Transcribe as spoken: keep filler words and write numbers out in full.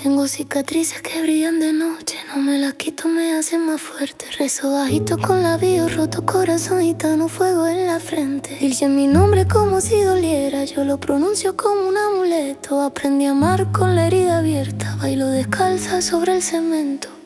Tengo cicatrices que brillan de noche, no me las quito, me hacen más fuerte. Rezo bajito con labios roto, corazón gitano, fuego en la frente. Dice mi nombre como si doliera, yo lo pronuncio como un amuleto. Aprendí a amar con la herida abierta, bailo descalza sobre el cemento.